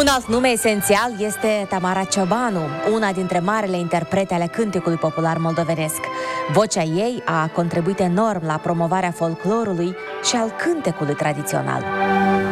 Un alt nume esențial este Tamara Ciobanu, una dintre marele interprete ale cântecului popular moldovenesc. Vocea ei a contribuit enorm la promovarea folclorului și al cântecului tradițional.